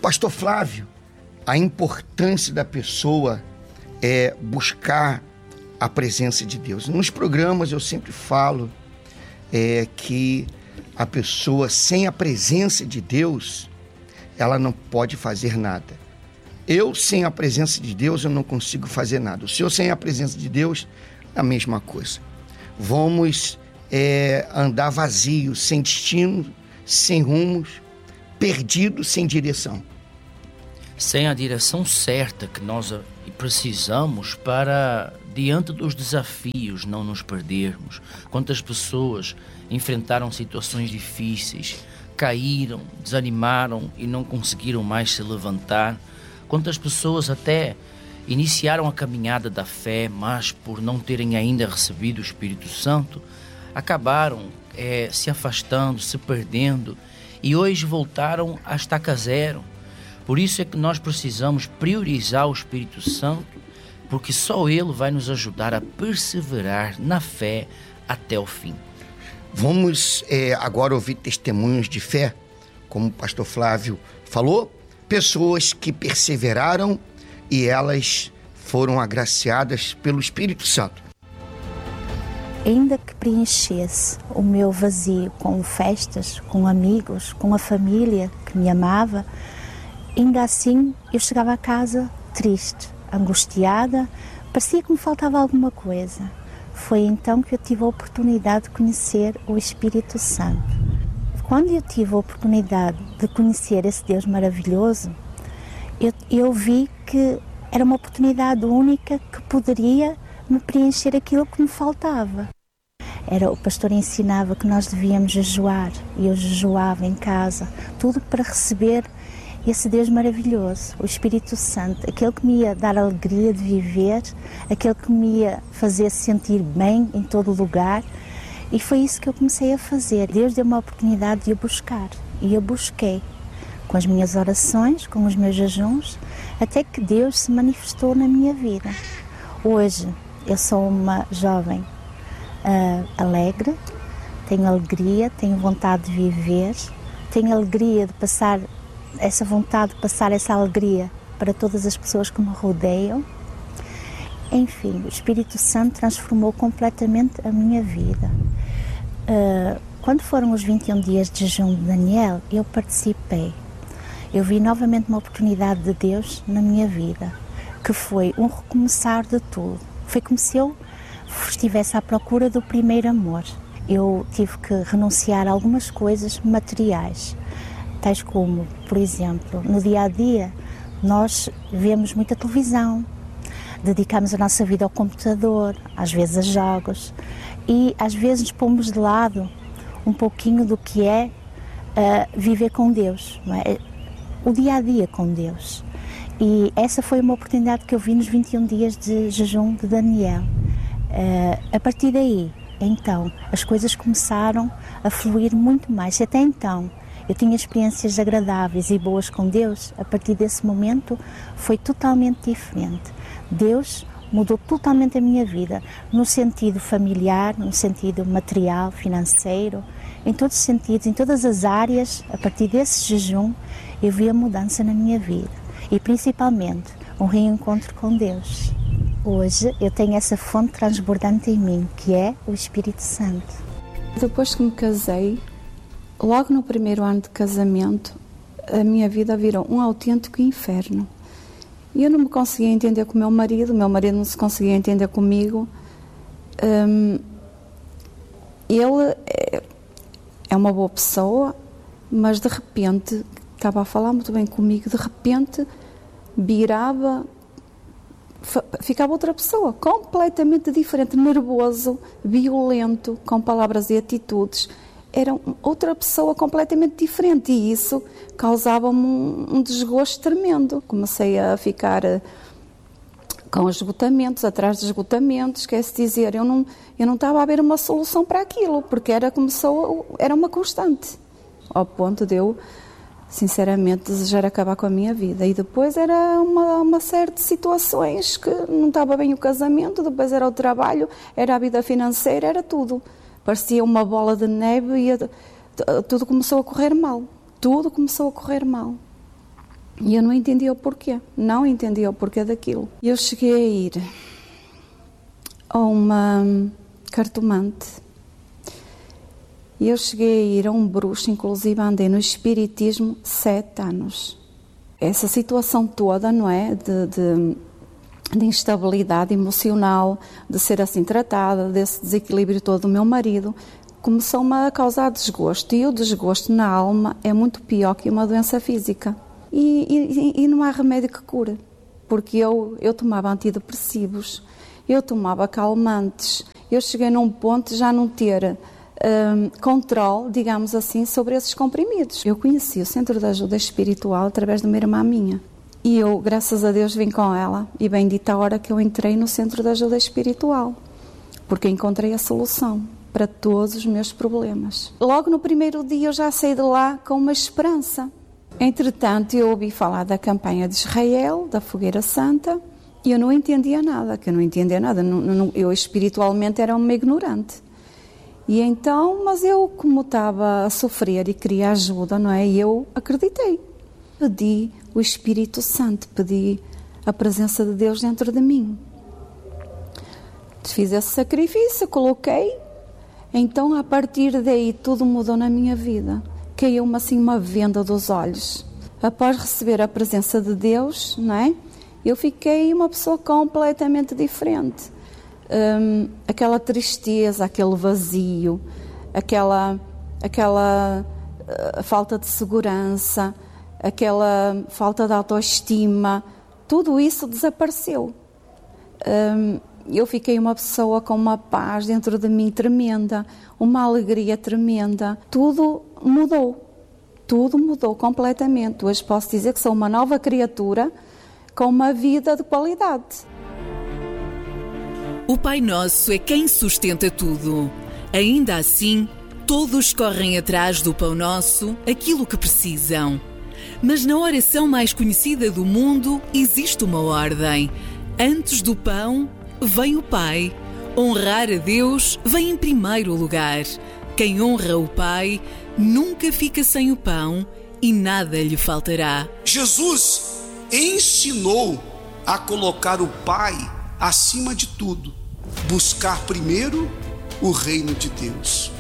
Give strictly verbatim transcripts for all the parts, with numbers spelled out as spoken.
Pastor Flávio, a importância da pessoa é buscar a presença de Deus. Nos programas eu sempre falo é, que a pessoa sem a presença de Deus, ela não pode fazer nada. Eu sem a presença de Deus, eu não consigo fazer nada. O senhor sem a presença de Deus, a mesma coisa. Vamos é, andar vazio, sem destino, sem rumos, perdido, sem direção. Sem a direção certa que nós precisamos para, diante dos desafios, não nos perdermos. Quantas pessoas enfrentaram situações difíceis, caíram, desanimaram e não conseguiram mais se levantar. Quantas pessoas até iniciaram a caminhada da fé, mas por não terem ainda recebido o Espírito Santo, acabaram é, se afastando, se perdendo e hoje voltaram a estaca zero. Por isso é que nós precisamos priorizar o Espírito Santo, porque só Ele vai nos ajudar a perseverar na fé até o fim. Vamos é, agora ouvir testemunhos de fé, como o pastor Flávio falou, pessoas que perseveraram e elas foram agraciadas pelo Espírito Santo. Ainda que preenchesse o meu vazio com festas, com amigos, com a família que me amava, ainda assim eu chegava a casa triste, angustiada, parecia que me faltava alguma coisa. Foi então que eu tive a oportunidade de conhecer o Espírito Santo. Quando eu tive a oportunidade de conhecer esse Deus maravilhoso, eu, eu vi que era uma oportunidade única que poderia me preencher aquilo que me faltava. Era, o pastor ensinava que nós devíamos jejuar, e eu jejuava em casa, tudo para receber esse Deus maravilhoso, o Espírito Santo, aquele que me ia dar a alegria de viver, aquele que me ia fazer sentir bem em todo lugar, e foi isso que eu comecei a fazer. Deus deu-me a oportunidade de o buscar, e eu busquei, com as minhas orações, com os meus jejuns, até que Deus se manifestou na minha vida. Hoje, eu sou uma jovem uh, alegre, tenho alegria, tenho vontade de viver, tenho alegria de passar essa vontade de passar essa alegria para todas as pessoas que me rodeiam. Enfim, o Espírito Santo transformou completamente a minha vida. Uh, quando foram os vinte e um dias de jejum de Daniel, eu participei. Eu vi novamente uma oportunidade de Deus na minha vida, que foi um recomeçar de tudo. Foi como se eu estivesse à procura do primeiro amor. Eu tive que renunciar a algumas coisas materiais, tais como, por exemplo, no dia-a-dia, nós vemos muita televisão, dedicamos a nossa vida ao computador, às vezes a jogos, e às vezes nos pomos de lado um pouquinho do que é uh, viver com Deus, não é? O dia-a-dia com Deus. E essa foi uma oportunidade que eu vi nos vinte e um dias de jejum de Daniel. Uh, a partir daí, então, as coisas começaram a fluir muito mais. Se até então eu tinha experiências agradáveis e boas com Deus, a partir desse momento foi totalmente diferente. Deus mudou totalmente a minha vida, no sentido familiar, no sentido material, financeiro, em todos os sentidos, em todas as áreas. A partir desse jejum, eu vi a mudança na minha vida e principalmente um reencontro com Deus. Hoje eu tenho essa fonte transbordante em mim, que é o Espírito Santo. Depois que me casei, logo no primeiro ano de casamento, a minha vida virou um autêntico inferno. E eu não me conseguia entender com o meu marido, o meu marido não se conseguia entender comigo. Um, ele é, é uma boa pessoa, mas de repente, estava a falar muito bem comigo, de repente virava, ficava outra pessoa, completamente diferente, nervoso, violento, com palavras e atitudes. Era outra pessoa completamente diferente e isso causava-me um, um desgosto tremendo. Comecei a ficar uh, com esgotamentos, atrás de esgotamentos, quer-se dizer, eu não, eu não estava a ver uma solução para aquilo, porque era, começou, era uma constante, ao ponto de eu, sinceramente, desejar acabar com a minha vida. E depois era uma, uma série de situações que não estava bem o casamento, depois era o trabalho, era a vida financeira, era tudo. Parecia uma bola de neve e tudo começou a correr mal. Tudo começou a correr mal. E eu não entendia o porquê, não entendia o porquê daquilo. Eu cheguei a ir a uma cartomante, eu cheguei a ir a um bruxo, inclusive andei no espiritismo sete anos. Essa situação toda, não é, de, de, de instabilidade emocional, de ser assim tratada, desse desequilíbrio todo do meu marido, começou-me a causar desgosto. E o desgosto na alma é muito pior que uma doença física. E, e, e não há remédio que cure, porque eu, eu tomava antidepressivos, eu tomava calmantes, eu cheguei num ponto de já não ter um, controle, digamos assim, sobre esses comprimidos. Eu conheci o Centro de Ajuda Espiritual através de uma irmã minha, e eu, graças a Deus, vim com ela, e bendita a hora que eu entrei no Centro de Ajuda Espiritual, porque encontrei a solução para todos os meus problemas. Logo no primeiro dia eu já saí de lá com uma esperança. Entretanto, eu ouvi falar da campanha de Israel, da Fogueira Santa, e eu não entendia nada, que eu não entendia nada, não, não, eu espiritualmente era uma ignorante. E então, mas eu, como estava a sofrer e queria ajuda, não é? E eu acreditei. Pedi o Espírito Santo, pedi a presença de Deus dentro de mim. Fiz esse sacrifício, coloquei, então a partir daí tudo mudou na minha vida. Caiu-me assim uma venda dos olhos. Após receber a presença de Deus, não é? Eu fiquei uma pessoa completamente diferente. Hum, aquela tristeza, aquele vazio, aquela, aquela uh, falta de segurança, aquela falta de autoestima, tudo isso desapareceu. Hum, eu fiquei uma pessoa com uma paz dentro de mim tremenda, uma alegria tremenda. Tudo mudou, tudo mudou completamente. Hoje posso dizer que sou uma nova criatura com uma vida de qualidade. O Pai Nosso é quem sustenta tudo. Ainda assim, todos correm atrás do Pão Nosso, aquilo que precisam. Mas na oração mais conhecida do mundo existe uma ordem. Antes do pão, vem o Pai. Honrar a Deus vem em primeiro lugar. Quem honra o Pai nunca fica sem o pão e nada lhe faltará. Jesus ensinou a colocar o Pai acima de tudo. Buscar primeiro o reino de Deus.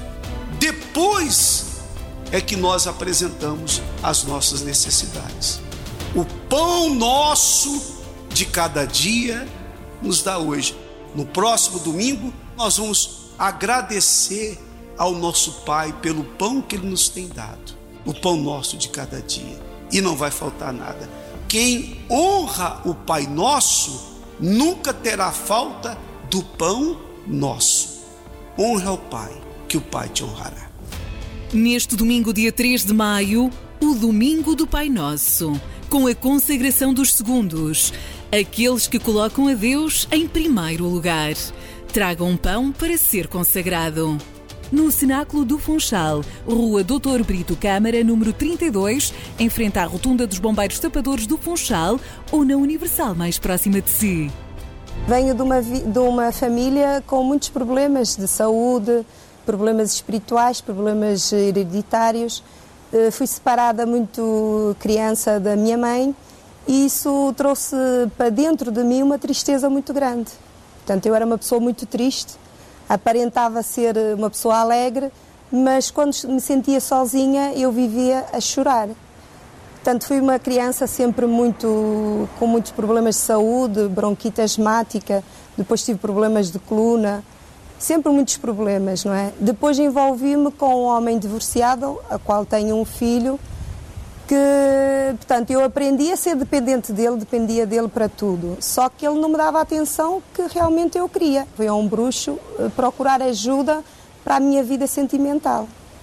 Depois é que nós apresentamos as nossas necessidades. O pão nosso de cada dia nos dá hoje. No próximo domingo, nós vamos agradecer ao nosso Pai pelo pão que Ele nos tem dado. O pão nosso de cada dia. E não vai faltar nada. Quem honra o Pai Nosso nunca terá falta do pão nosso. Honra o Pai, que o Pai te honrará. Neste domingo, dia três de maio, o Domingo do Pai Nosso, com a consagração dos segundos, aqueles que colocam a Deus em primeiro lugar. Tragam um pão para ser consagrado. No Cenáculo do Funchal, Rua doutor Brito Câmara, número trinta e dois, em frente à Rotunda dos Bombeiros Tapadores do Funchal, ou na Universal mais próxima de si. Venho de uma, de uma família com muitos problemas de saúde, problemas espirituais, problemas hereditários. Fui separada muito criança da minha mãe e isso trouxe para dentro de mim uma tristeza muito grande. Portanto, eu era uma pessoa muito triste, aparentava ser uma pessoa alegre, mas quando me sentia sozinha eu vivia a chorar. Portanto, fui uma criança sempre muito, com muitos problemas de saúde, bronquite asmática, depois tive problemas de coluna, sempre muitos problemas, não é? Depois envolvi-me com um homem divorciado, a qual tenho um filho, que, portanto, eu aprendi a ser dependente dele, dependia dele para tudo. Só que ele não me dava a atenção que realmente eu queria. Fui a um bruxo procurar ajuda para a minha vida sentimental.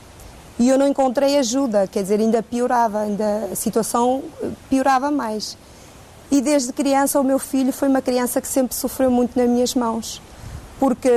E eu não encontrei ajuda, quer dizer, ainda piorava, ainda a situação piorava mais. E desde criança o meu filho foi uma criança que sempre sofreu muito nas minhas mãos. Porque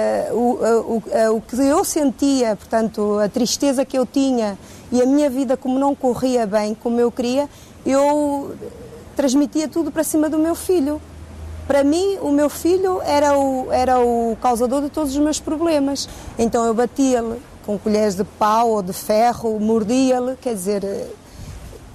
o, o, o que eu sentia, portanto, a tristeza que eu tinha e a minha vida como não corria bem, como eu queria, eu transmitia tudo para cima do meu filho. Para mim, o meu filho era o, era o causador de todos os meus problemas. Então eu batia-lhe com colheres de pau ou de ferro, mordia-lhe, quer dizer,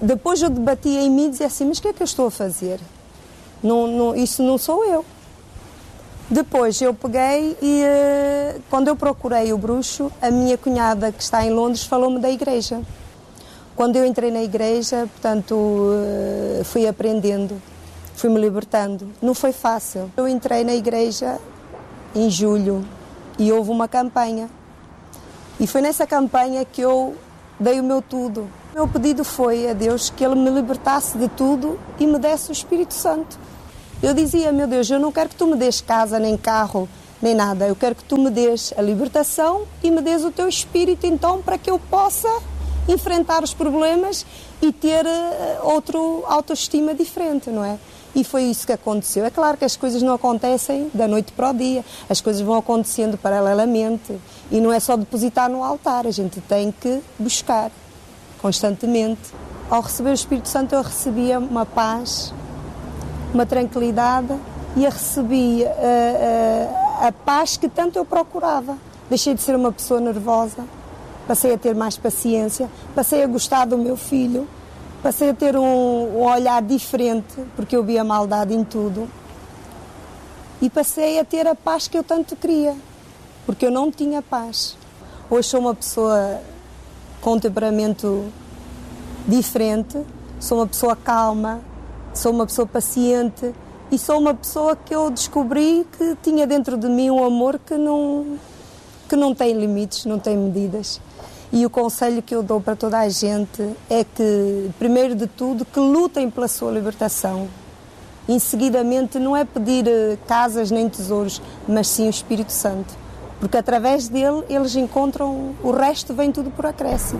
depois eu debatia em mim e dizia assim, mas o que é que eu estou a fazer? Não, não, isso não sou eu. Depois eu peguei e uh, quando eu procurei o bruxo, a minha cunhada que está em Londres falou-me da igreja. Quando eu entrei na igreja, portanto, uh, fui aprendendo, fui-me libertando. Não foi fácil. Eu entrei na igreja em julho e houve uma campanha. E foi nessa campanha que eu dei o meu tudo. O meu pedido foi a Deus que Ele me libertasse de tudo e me desse o Espírito Santo. Eu dizia, meu Deus, eu não quero que tu me des casa, nem carro, nem nada. Eu quero que tu me des a libertação e me des o teu Espírito, então, para que eu possa enfrentar os problemas e ter uh, outro autoestima diferente, não é? E foi isso que aconteceu. É claro que as coisas não acontecem da noite para o dia, as coisas vão acontecendo paralelamente e não é só depositar no altar, a gente tem que buscar constantemente. Ao receber o Espírito Santo eu recebia uma paz, uma tranquilidade e a recebi uh, uh, a paz que tanto eu procurava. Deixei de ser uma pessoa nervosa, passei a ter mais paciência, passei a gostar do meu filho, passei a ter um, um olhar diferente, porque eu via a maldade em tudo. E passei a ter a paz que eu tanto queria, porque eu não tinha paz. Hoje sou uma pessoa com um temperamento diferente, sou uma pessoa calma, sou uma pessoa paciente e sou uma pessoa que eu descobri que tinha dentro de mim um amor que não, que não tem limites, não tem medidas. E o conselho que eu dou para toda a gente é que, primeiro de tudo, que lutem pela sua libertação. Em seguidamente, não é pedir casas nem tesouros, mas sim o Espírito Santo. Porque através dele, eles encontram, o resto vem tudo por acréscimo.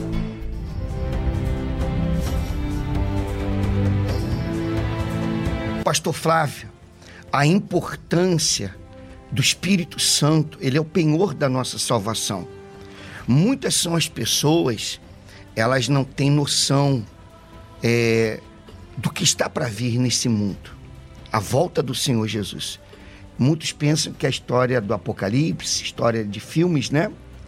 Pastor Flávio, a importância do Espírito Santo, ele é o penhor da nossa salvação. Muitas são as pessoas, elas não têm noção é, do que está para vir nesse mundo, a volta do Senhor Jesus. Muitos pensam que é a história do Apocalipse, história de filmes, né?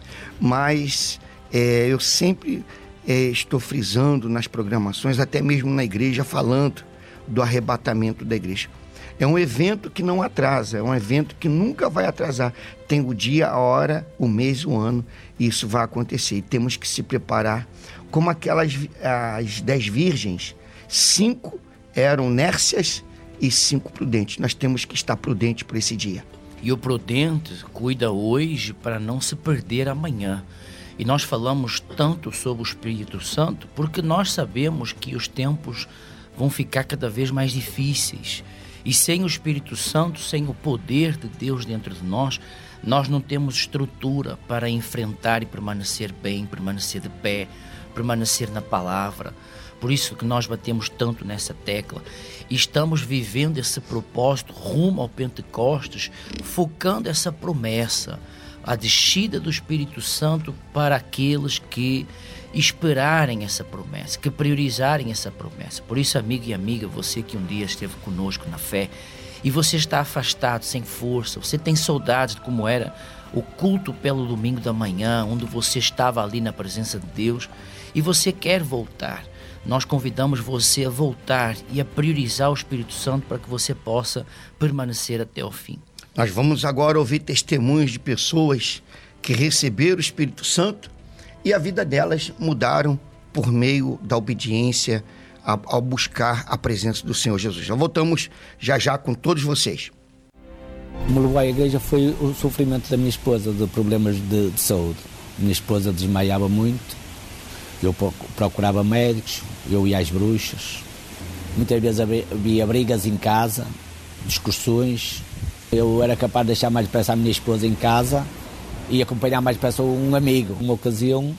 Mas é, eu sempre é, estou frisando nas programações, até mesmo na igreja, falando do arrebatamento da igreja. É um evento que não atrasa, é um evento que nunca vai atrasar. Tem o dia, a hora, o mês, o ano, e isso vai acontecer. E temos que se preparar como aquelas as dez virgens, cinco eram nércias e cinco prudentes. Nós temos que estar prudentes para esse dia. E o prudente cuida hoje para não se perder amanhã. E nós falamos tanto sobre o Espírito Santo porque nós sabemos que os tempos vão ficar cada vez mais difíceis. E sem o Espírito Santo, sem o poder de Deus dentro de nós, nós não temos estrutura para enfrentar e permanecer bem, permanecer de pé, permanecer na palavra. Por isso que nós batemos tanto nessa tecla. E estamos vivendo esse propósito rumo ao Pentecostes, focando essa promessa, a descida do Espírito Santo para aqueles que esperarem essa promessa, que priorizarem essa promessa. Por isso, amigo e amiga, você que um dia esteve conosco na fé e você está afastado, sem força, você tem saudades de como era o culto pelo domingo da manhã, onde você estava ali na presença de Deus e você quer voltar. Nós convidamos você a voltar e a priorizar o Espírito Santo para que você possa permanecer até o fim. Nós vamos agora ouvir testemunhos de pessoas que receberam o Espírito Santo e a vida delas mudaram por meio da obediência ao buscar a presença do Senhor Jesus. Já voltamos já já com todos vocês. O que me levou à igreja foi o sofrimento da minha esposa, de problemas de, de saúde. Minha esposa desmaiava muito, eu procurava médicos, eu ia às bruxas. Muitas vezes havia brigas em casa, discussões. Eu era capaz de deixar mais depressa a minha esposa em casa e acompanhar mais depressa um amigo. Uma ocasião,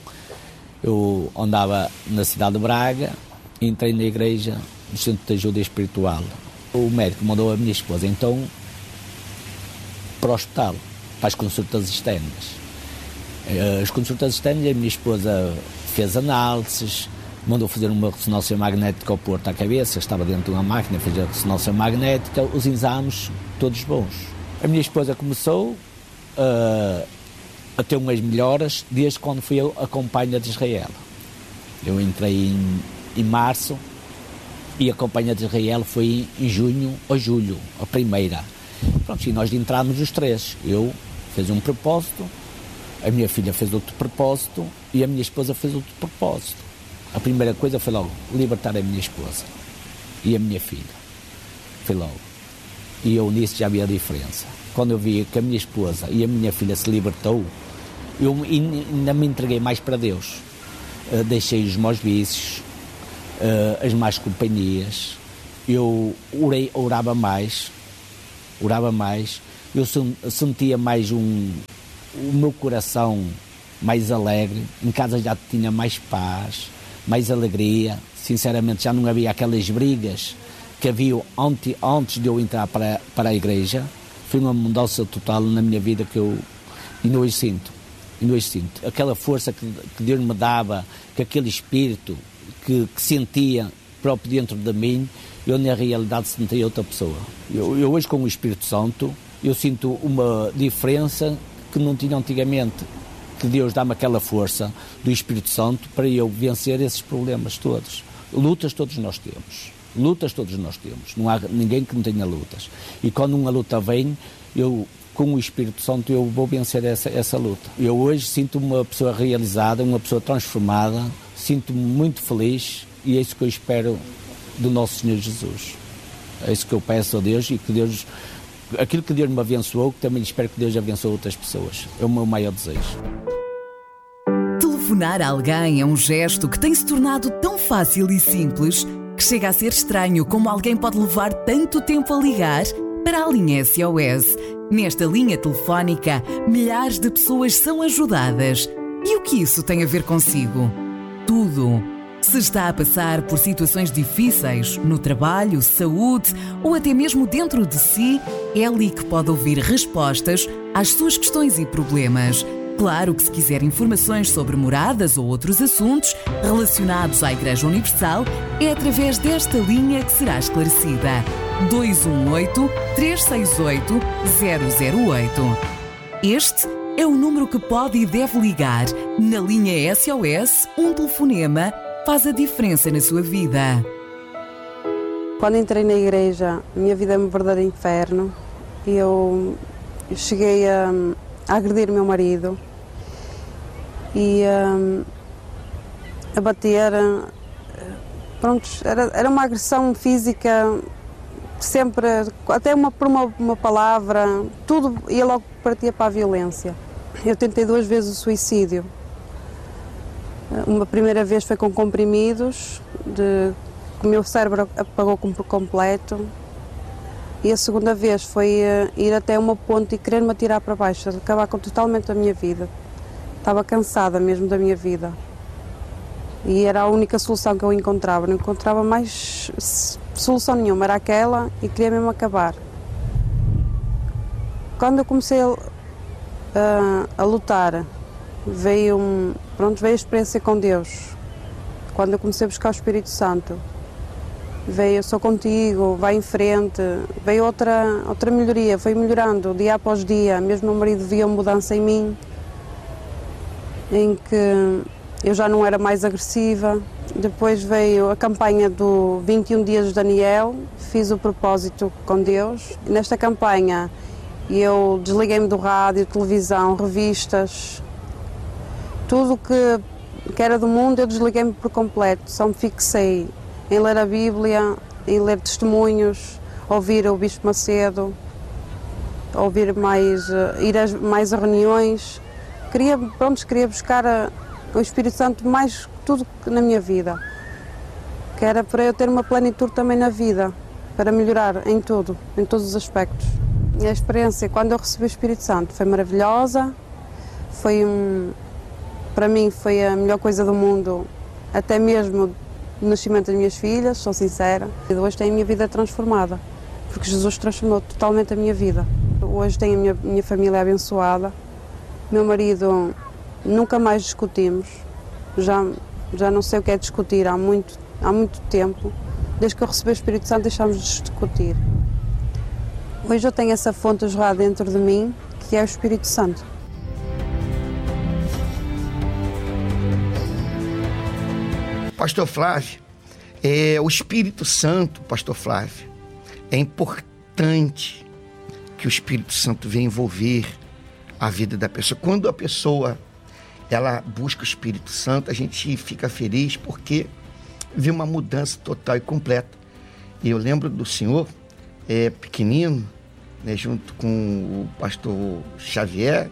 eu andava na cidade de Braga, entrei na igreja do Centro de Ajuda Espiritual. O médico mandou a minha esposa, então, para o hospital, para as consultas externas. As consultas externas, a minha esposa fez análises, mandou fazer uma ressonância magnética ao Porto à cabeça, estava dentro de uma máquina, fez a ressonância magnética, os exames todos bons. A minha esposa começou uh, a ter umas melhoras desde quando fui a companhia de Israel. Eu entrei em, em março e a campanha de Israel foi em junho ou julho, a primeira. Pronto, e nós entramos os três. Eu fiz um propósito, a minha filha fez outro propósito e a minha esposa fez outro propósito. A primeira coisa foi logo libertar a minha esposa e a minha filha. Foi logo. E eu nisso já vi a diferença. Quando eu vi que a minha esposa e a minha filha se libertou, eu ainda me entreguei mais para Deus. Uh, deixei os meus vícios, uh, as más companhias. Eu orei, orava mais, orava mais. Eu sentia mais um, o meu coração mais alegre. Em casa já tinha mais paz, mais alegria. Sinceramente, já não havia aquelas brigas que havia antes, antes de eu entrar para, para a igreja. Foi uma mudança total na minha vida que eu ainda hoje sinto. Ainda hoje sinto. Aquela força que, que Deus me dava, que aquele espírito que, que sentia próprio dentro de mim, eu na realidade sentia outra pessoa. Eu, eu hoje com o Espírito Santo, eu sinto uma diferença que não tinha antigamente. Que Deus dá-me aquela força do Espírito Santo para eu vencer esses problemas todos. Lutas todos nós temos. Lutas todos nós temos, não há ninguém que não tenha lutas. E quando uma luta vem, eu, com o Espírito Santo, eu vou vencer essa, essa luta. Eu hoje sinto-me uma pessoa realizada, uma pessoa transformada, sinto-me muito feliz e é isso que eu espero do nosso Senhor Jesus. É isso que eu peço a Deus e que Deus, aquilo que Deus me abençoou, que também espero que Deus abençoe outras pessoas. É o meu maior desejo. Telefonar a alguém é um gesto que tem se tornado tão fácil e simples que chega a ser estranho como alguém pode levar tanto tempo a ligar para a linha S O S. Nesta linha telefónica, milhares de pessoas são ajudadas. E o que isso tem a ver consigo? Tudo. Se está a passar por situações difíceis, no trabalho, saúde ou até mesmo dentro de si, é ali que pode ouvir respostas às suas questões e problemas. Claro que se quiser informações sobre moradas ou outros assuntos relacionados à Igreja Universal, é através desta linha que será esclarecida. dois um oito, três seis oito, zero zero oito. Este é o número que pode e deve ligar. Na linha S O S, um telefonema faz a diferença na sua vida. Quando entrei na igreja, a minha vida é um verdadeiro inferno. Eu cheguei a... a agredir o meu marido e um, a bater. Pronto, era, era uma agressão física, sempre, até uma, por uma, uma palavra, tudo ia logo partir para a violência. Eu tentei duas vezes o suicídio. Uma primeira vez foi com comprimidos, de, o meu cérebro apagou por completo. E a segunda vez foi uh, ir até uma ponte e querer-me atirar para baixo, acabar com totalmente a minha vida. Estava cansada mesmo da minha vida. E era a única solução que eu encontrava. Não encontrava mais solução nenhuma, era aquela e queria mesmo acabar. Quando eu comecei a, uh, a lutar, veio, um, pronto, veio a experiência com Deus. Quando eu comecei a buscar o Espírito Santo, veio, sou contigo, vai em frente, veio outra, outra melhoria, foi melhorando dia após dia, mesmo o meu marido via uma mudança em mim, em que eu já não era mais agressiva. Depois veio a campanha do vinte e um dias de Daniel, fiz o propósito com Deus. Nesta campanha eu desliguei-me do rádio, televisão, revistas, tudo que, que era do mundo eu desliguei-me por completo, só me fixei em ler a Bíblia, em ler testemunhos, ouvir o Bispo Macedo, ouvir mais, ir a, mais a reuniões. Queria, pronto, queria buscar a, o Espírito Santo mais tudo na minha vida, que era para eu ter uma plenitude também na vida, para melhorar em tudo, em todos os aspectos. E a experiência, quando eu recebi o Espírito Santo, foi maravilhosa, foi um, para mim foi a melhor coisa do mundo, até mesmo o nascimento das minhas filhas, sou sincera. E hoje tenho a minha vida transformada, porque Jesus transformou totalmente a minha vida. Hoje tenho a minha, minha família abençoada. Meu marido, nunca mais discutimos. Já, já não sei o que é discutir há muito, há muito tempo. Desde que eu recebi o Espírito Santo deixámos de discutir. Hoje eu tenho essa fonte a jorrar dentro de mim, que é o Espírito Santo. Pastor Flávio, É, o Espírito Santo, pastor Flávio, é importante que o Espírito Santo venha envolver a vida da pessoa. Quando a pessoa ela busca o Espírito Santo, a gente fica feliz porque vê uma mudança total e completa. E eu lembro do senhor, é, pequenino, né, junto com o pastor Xavier,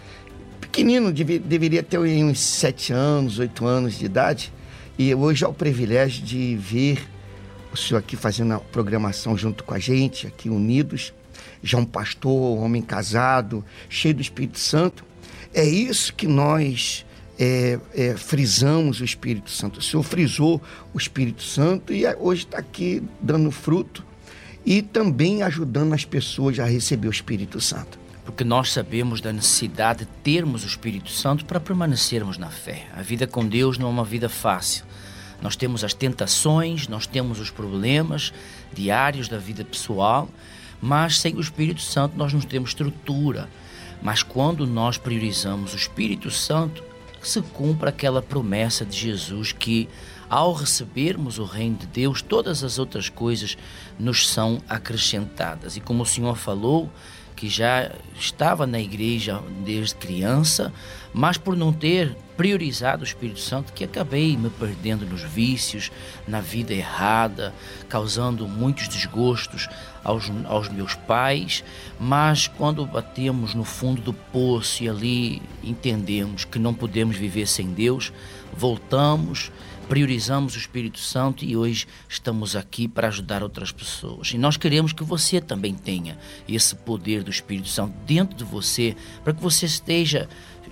pequenino, deve, deveria ter uns sete anos, oito anos de idade, e hoje é o privilégio de ver o senhor aqui fazendo a programação junto com a gente, aqui unidos, já um pastor, um homem casado, cheio do Espírito Santo. É isso que nós é, é, frisamos o Espírito Santo. O senhor frisou o Espírito Santo e hoje está aqui dando fruto e também ajudando as pessoas a receber o Espírito Santo. Porque nós sabemos da necessidade de termos o Espírito Santo para permanecermos na fé. A vida com Deus não é uma vida fácil. Nós temos as tentações, nós temos os problemas diários da vida pessoal, mas sem o Espírito Santo nós não temos estrutura. Mas quando nós priorizamos o Espírito Santo, se cumpre aquela promessa de Jesus que, ao recebermos o reino de Deus, todas as outras coisas nos são acrescentadas. E como o Senhor falou, que já estava na igreja desde criança, mas por não ter priorizado o Espírito Santo, que acabei me perdendo nos vícios, na vida errada, causando muitos desgostos aos, aos meus pais. Mas quando batemos no fundo do poço e ali entendemos que não podemos viver sem Deus, voltamos, priorizamos o Espírito Santo e hoje estamos aqui para ajudar outras pessoas. E nós queremos que você também tenha esse poder do Espírito Santo dentro de você, para que você esteja,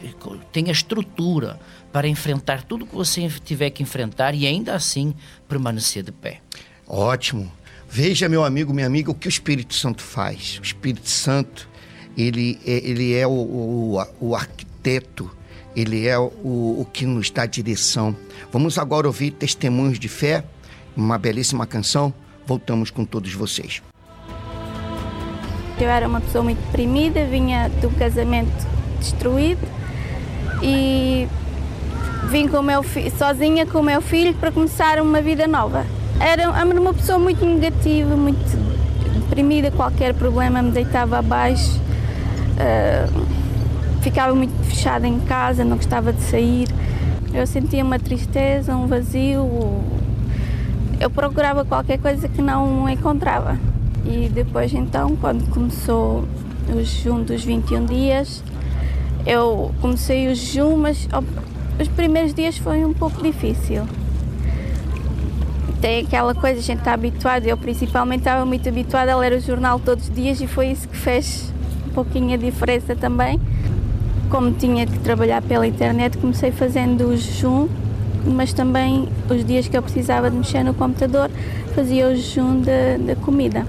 tenha estrutura para enfrentar tudo que você tiver que enfrentar e ainda assim permanecer de pé. Ótimo. Veja, meu amigo, minha amiga, o que o Espírito Santo faz. O Espírito Santo, ele é, ele é o, o, o arquiteto, ele é o, o que nos dá direção. Vamos agora ouvir Testemunhos de Fé, uma belíssima canção. Voltamos com todos vocês. Eu era uma pessoa muito deprimida, vinha de um casamento destruído e vim com o meu fi- sozinha com o meu filho para começar uma vida nova. Era uma pessoa muito negativa, muito deprimida, qualquer problema me deitava abaixo. Uh, Ficava muito fechada em casa, não gostava de sair. Eu sentia uma tristeza, um vazio. Eu procurava qualquer coisa que não encontrava. E depois, então, quando começou o jejum dos vinte e um dias, eu comecei o jejum, mas os primeiros dias foi um pouco difícil. Tem aquela coisa, a gente está habituado, eu principalmente estava muito habituada a ler o jornal todos os dias e foi isso que fez um pouquinho a diferença também. Como tinha que trabalhar pela internet, comecei fazendo o jejum, mas também os dias que eu precisava de mexer no computador, fazia o jejum da comida.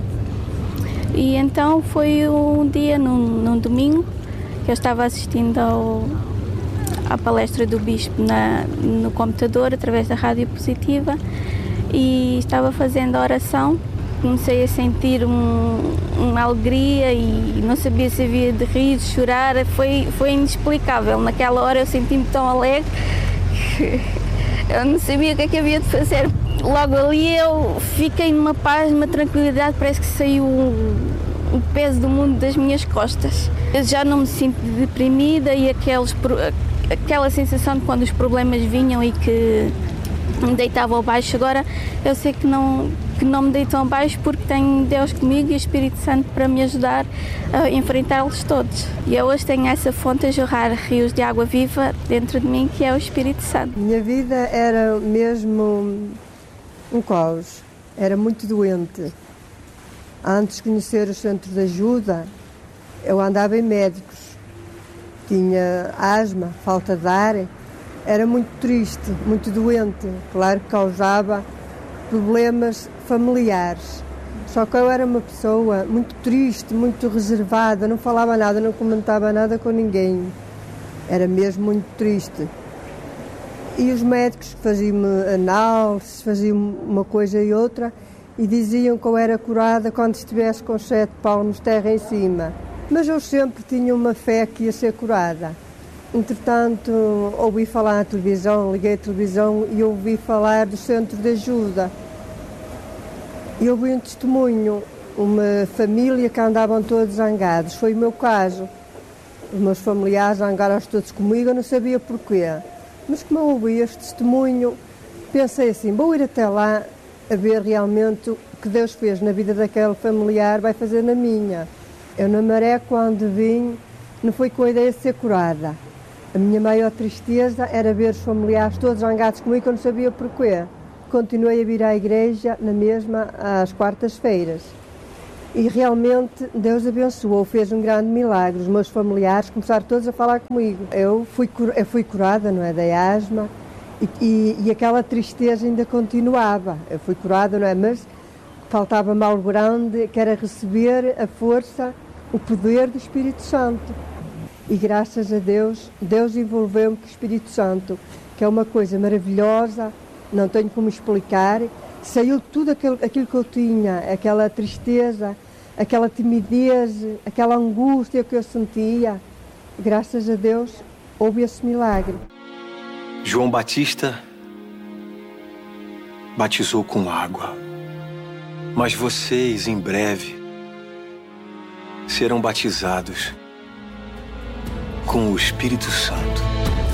E então foi um dia, num, num domingo, que eu estava assistindo ao, à palestra do Bispo na, no computador, através da Rádio Positiva, e estava fazendo a oração. Comecei a sentir um, uma alegria e não sabia se havia de rir, de chorar, foi, foi inexplicável. Naquela hora eu senti-me tão alegre que eu não sabia o que é que havia de fazer. Logo ali eu fiquei numa paz, numa tranquilidade, parece que saiu o, o peso do mundo das minhas costas. Eu já não me sinto deprimida e aqueles, aquela sensação de quando os problemas vinham e que me deitavam abaixo, agora eu sei que não, que não me deitam abaixo porque tenho Deus comigo e o Espírito Santo para me ajudar a enfrentá-los todos. E eu hoje tenho essa fonte a jorrar rios de água viva dentro de mim, que é o Espírito Santo. Minha vida era mesmo um caos, era muito doente. Antes de conhecer o centro de ajuda, eu andava em médicos, tinha asma, falta de ar. Era muito triste, muito doente, claro que causava problemas familiares. Só que eu era uma pessoa muito triste, muito reservada, não falava nada, não comentava nada com ninguém. Era mesmo muito triste. E os médicos faziam-me análises, faziam uma coisa e outra e diziam que eu era curada quando estivesse com sete palmos de terra em cima. Mas eu sempre tinha uma fé que ia ser curada. Entretanto, ouvi falar na televisão, liguei a televisão e ouvi falar do centro de ajuda. E eu vi um testemunho, uma família que andavam todos zangados. Foi o meu caso. Os meus familiares zangaram-se todos comigo, eu não sabia porquê. Mas como eu ouvi este testemunho, pensei assim, vou ir até lá a ver realmente o que Deus fez na vida daquele familiar, vai fazer na minha. Eu na Maré, quando vim, não foi com a ideia de ser curada. A minha maior tristeza era ver os familiares todos zangados comigo, que eu não sabia porquê. Continuei a vir à igreja na mesma às quartas-feiras. E realmente Deus abençoou, fez um grande milagre. Os meus familiares começaram todos a falar comigo. Eu fui, eu fui curada, não é, da asma, e, e, e aquela tristeza ainda continuava. Eu fui curada, não é, mas faltava-me algo grande, que era receber a força, o poder do Espírito Santo. E graças a Deus, Deus envolveu-me com o Espírito Santo, que é uma coisa maravilhosa, não tenho como explicar. Saiu tudo aquilo, aquilo que eu tinha, aquela tristeza, aquela timidez, aquela angústia que eu sentia. Graças a Deus, houve esse milagre. João Batista batizou com água, mas vocês, em breve, serão batizados com o Espírito Santo.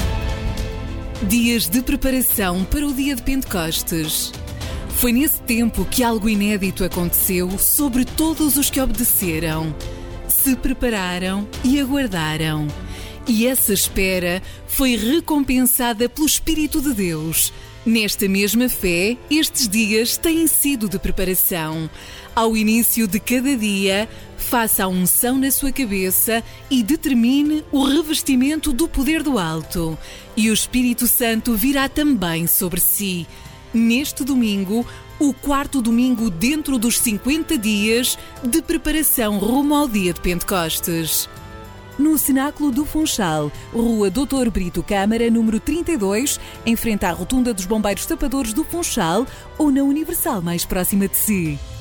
Dias de preparação para o dia de Pentecostes. Foi nesse tempo que algo inédito aconteceu sobre todos os que obedeceram, se prepararam e aguardaram. E essa espera foi recompensada pelo Espírito de Deus. Nesta mesma fé, estes dias têm sido de preparação. Ao início de cada dia, faça a unção na sua cabeça e determine o revestimento do poder do alto. E o Espírito Santo virá também sobre si. Neste domingo, o quarto domingo dentro dos cinquenta dias de preparação rumo ao dia de Pentecostes. No Cenáculo do Funchal, Rua doutor Brito Câmara, número trinta e dois, em frente à Rotunda dos Bombeiros Tapadores do Funchal, ou na Universal mais próxima de si.